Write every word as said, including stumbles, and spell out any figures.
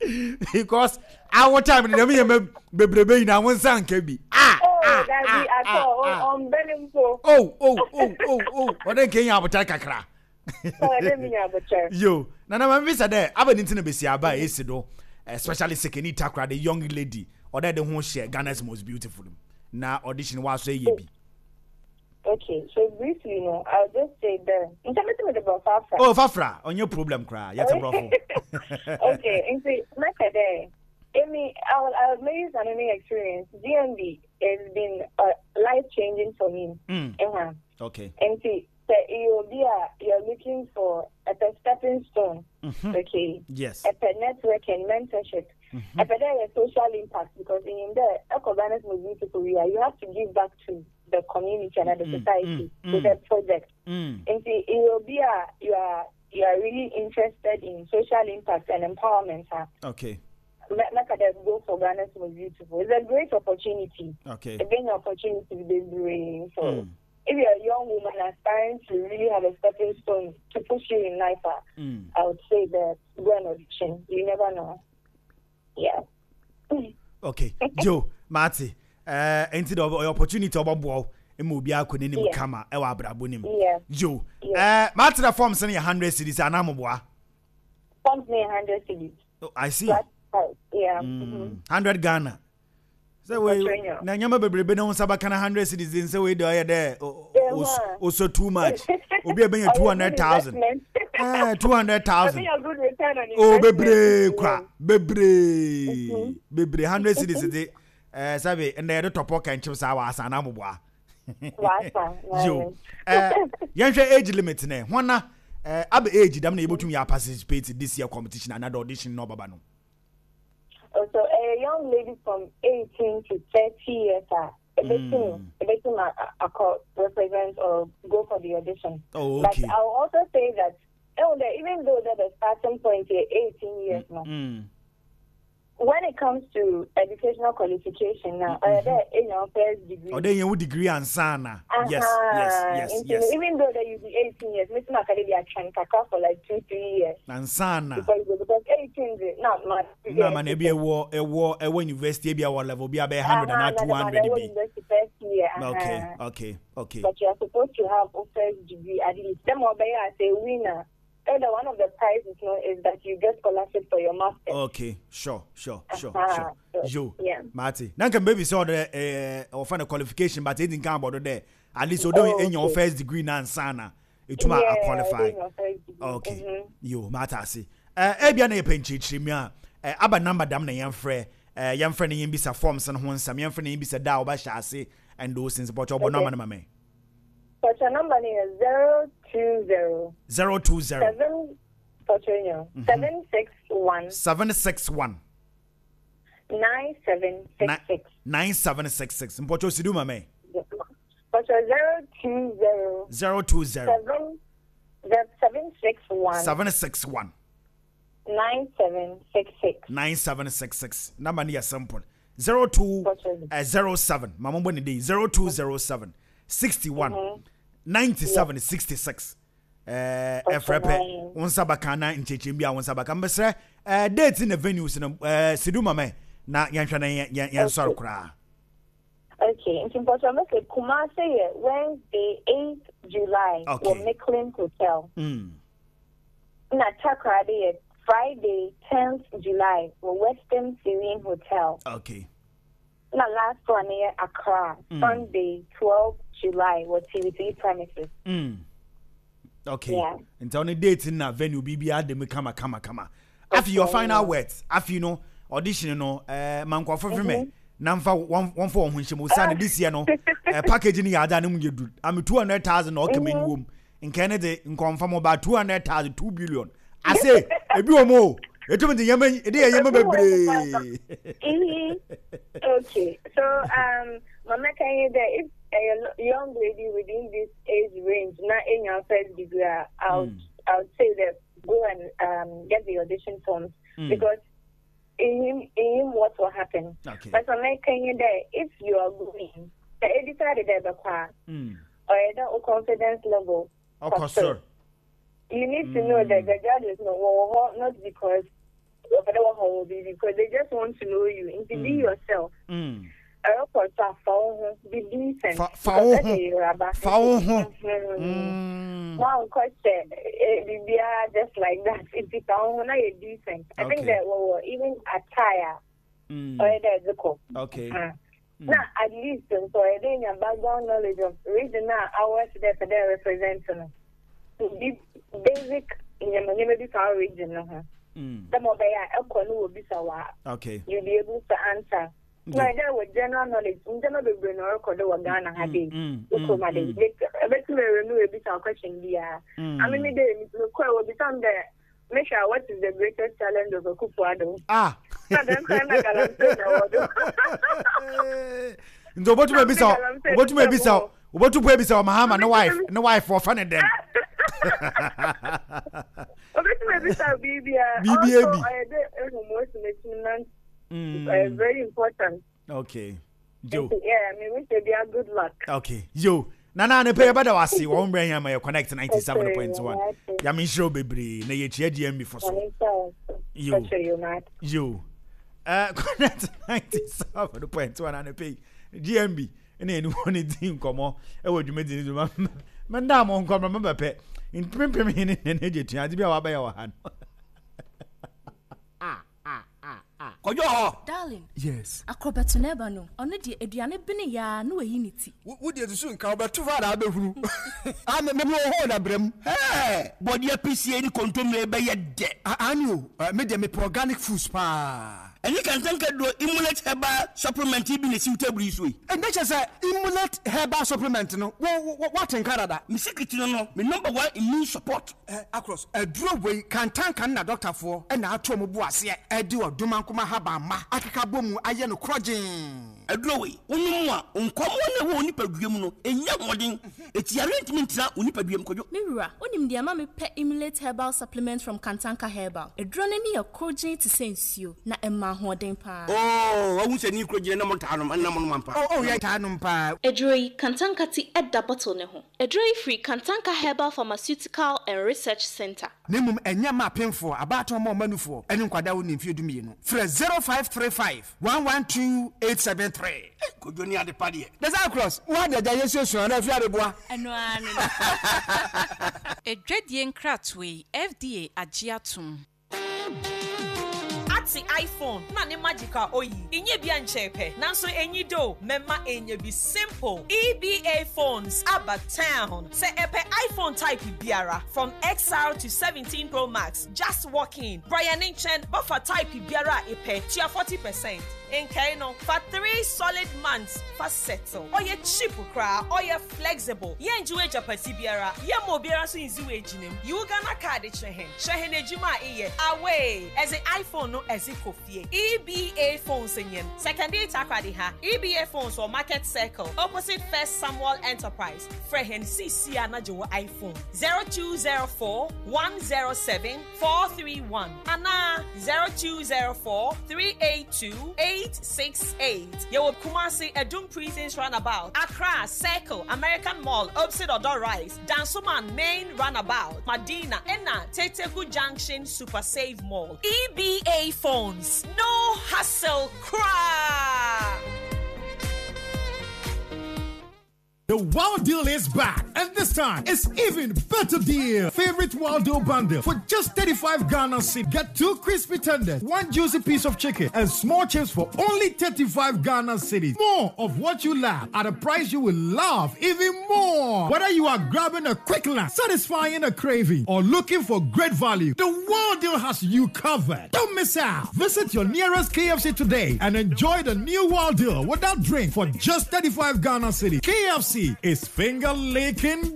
Because our time in the baby now one son can be. Ah, oh, that's the actor on Benimpo. Oh, oh, oh, oh, oh, what then can you have a takakra? Oh, I didn't mean you have a chair. Yo, Nana, my visa there. I've been into the Bessiaba, Esido, especially Sekeni Takra, the young lady, or that the one share Ghana's most beautiful. Now, audition was say ye. Okay, so briefly, you know, I'll just say that in terms of about Fafra. Oh, Fafra, on your problem, cry. Yes, I'm wrong. Okay, and see, like today, Amy, I'll, I'll make an any experience. D M B has been uh, life changing for me. Mm. Uh-huh. Okay. And see, the you'll be a, you're looking for a stepping stone. Mm-hmm. Okay. Yes. A network and mentorship. Mm-hmm. A a social impact because in the Ecobanis was beautiful. You have to give back to the community and the mm, society mm, with mm, a project. Mm. And see, it will be a, you are you are really interested in social impact and empowerment. Huh? Okay. Like that go for Ghana's most beautiful. It's a great opportunity. Okay. A big opportunity to be doing. So Mm. if you're a young woman aspiring to really have a stepping stone to push you in life, uh, Mm. I would say that go an audition. You never know. Yeah. Okay. Joe, Marty. Uh, into the opportunity of a ball, and will be a couldn't even come out. Ewa Brabunim. Yeah. Joe, uh, Marty, the form sending a hundred cities and Amoboa. Forms me a hundred cities. I see. Yeah. Mm. Hundred Ghana. So we Nanyama baby no sabakana hundred cities so we do there. Also too much. Will be a two hundred thousand. Ah, two hundred thousand. Oh, bebre, kwa bebre, bebre hundred cities. Uh, sabi and the top pocket and choose our Sanamwa. Joe, uh, young age limit, ne, one, uh, ab age, damn able to participate this year competition, another audition, no babano. So a young lady from eighteen to thirty years, uh, a bit a bit represent or go for the audition. Oh, okay. But I'll also say that even though that the starting point is eighteen years now. Mm. When it comes to educational qualification now, mm-hmm. uh, in your first degree. Or then you degree and sana. Uh-huh. Yes, yes, yes, yes. Even though that you be eighteen years, Mister Academia can kaka for like two, three years. And sana. Because, because eighteen is not much. No, man, be a war, a war, a war university, be a war level, be a one hundred and not two hundred. Okay, okay, okay. But you are supposed to have a first degree at least. Them or be as a winner. And one of the prizes, you know, is that you get scholarship for your master. Okay, sure, sure, sure, uh-huh. sure. So, Joe, yeah. Marty. Now can maybe saw the uh, or find a qualification, but it didn't come about there. At least you don't oh, in your okay. first degree now, sana. It might yeah, qualify. Okay, mm-hmm. You, Marty, see. Uh, Ebia na penchi chimia. Uh, aba number dam na young friend. Uh, young friend in bisa forms and one some young friend in bisa da oba shase and those things. But your okay. number, mame. But your number is zero two zero zero two zero seven mm-hmm. seven six one seven six one nine seven six six nine seven six six. Mpocho sidu mame. But zero two zero zero two zero seven seven six one seven six one nine seven six six nine seven six six. Number near simple zero two uh, zero seven. Mama boni day zero two zero seven sixty one. Mm-hmm. ninety-seven sixty-six. Eh efrepe wonsa bakana nchechim bia wonsa baka mbesre eh date in the venues no eh sidu mama na yanhwa na yan sor kra. Okay, in Timbuktu say Kumasi Wednesday eighth July okay. for Micklin Hotel. Mm. Na Takrade Friday tenth July for Western Serene Hotel. Okay. Na last one here Accra mm. Sunday twelfth July with T V C premises. Mm. Okay. Yeah. Until the date in that venue, B B R de me kama kama kama. After your final words, after you know audition, you know, uh, man kwa for me. Namfa one one for when she was signing this year, no, uh, packaging ya done you do. I'm two hundred thousand or come in room in Canada in confirm about two hundred thousand, two billion. I say, a bit more. You told me the Yemen, a day Yemen. Okay, so um, Mama, can you there? If a young lady within this age range, not in your first degree, I would, mm. I would say that go and um, get the audition forms mm. because in him, in him, what will happen? Okay. But Mama, can you there? If you are going, the editor did the car mm. or the confidence level. Of course, sir. You need mm. to know that the judge is not, not because because they just want to know you. And to be yourself. Mm. Airport are found be decent. Found. Found. One question, they are just like that. If you found, now you're decent. I think that well, even attire. Mm. Or there's a cook. Okay. Uh, mm. Now, at least, so I think a background knowledge of regional hours that they represent. To be basic in your maybe for our region. The more they are, will be so. Okay. You'll be able to answer. No, there was general knowledge. In general, the brain or code of Ghana had been. Look, my day. I bet you remove a bit of question. Yeah. I mean, the look, will be some there. Make sure what is the greatest challenge of a Kupuado? Ah. Ndo what may be so. What may be so. What to be so. Mahama, no wife, no wife for fun and then. B B A. Very important. Okay. Joe. Yeah, I mean, we say they are good luck. Okay. Joe. Nana ne pay bada wasi won bring am my connect ninety-seven point one. Ya me show bebre na ye chia G M B for so. You. You. Uh connect ninety-seven point one and pay G M B na enu woni din komo e wo dwumedi ni ma. Man da mo nko ma be pe. In pimpim hin ne ne jetua ade bia wa ba ya wa ha. Ojo, darling. Yes. Akrobeto neba no. Ono de aduane bene ya na wayi ni ti. Wo de so nka obeto fa da abehuru. Ah me me ho na brem. Hey, body appreciate ni kontomre be ye de. Anu, me de me organic foods pa. Eni kan tanka do Immunate herbal supplement bi ne suitable so yi. And that is a Immunate herbal supplement no. What in Canada? Me secret no no. Me number one immune support. Eh across. A draw way kan tanka na doctor for e na ato mo bo ase e di odumankoma haba ma. Akeka bomu aye no crojin. A draw way. Onu a onkomo na wo nipaduam no enya modin. Eti arrangement na onipaduam kojo. Mewura, onim de ama me pe Immunate herbal supplement from Kantanka Herbal. A draw na ni ya crojin to sensio na emma hoden pa. Oh, I won't need crojin na mo tanom na mo mampa. Oh, oh, yeah, tanom pa. Edroi Kantanka ti edda bottle ne ho. Edroi free Kantanka Herbal Pharmaceutical and Research Center. Nemum enya ma penfo abato mo manufo enu kwada wo nimfie dumienu. Frɛ zero five three five, one one two, eight seven three. Kojo ni ade pade. That's across. What the Jesus so na fi adeboa. Eno anu. Edwadie nkratwe F D A agiatum. Ati iPhone na ne magical oyi inye bi anchepe nanso enyi do mema enye bi simple E B A phones about town say epe iPhone type biara from X R to seventeen Pro Max just walk in Brian Inchen buffer type biara epe tia forty percent in Kano for three solid months for settle or ye cheap cra or ye flexible ye enjoy japati biara ye mo biara so inzi we jinem you gana card chehen chehen ejuma iye away as an iPhone no as it kofie E B A phones enyen secondary takwadi ha E B A phones or Market Circle opposite First Samuel Enterprise frehen C C anajo iPhone zero two zero four, one zero seven, four three one ana zero two zero four, three eight two, eight six eight. You will Kumasi Edum Prisons Runabout, Accra Circle, American Mall, opposite Odor Rise, Dansuman Main Runabout, Medina, Enna, Teteku Junction, Super Save Mall. E B A phones, no hassle, cry. The Wild Deal is back, and this time it's even better deal. Favorite Wild Deal bundle for just thirty-five Ghana cedis. Get two crispy tenders, one juicy piece of chicken, and small chips for only thirty-five Ghana cedis. More of what you love at a price you will love even more. Whether you are grabbing a quick lunch, satisfying a craving, or looking for great value, the Wild Deal has you covered. Don't miss out. Visit your nearest K F C today and enjoy the new Wild Deal without drink for just thirty-five Ghana cedis. K F C is finger licking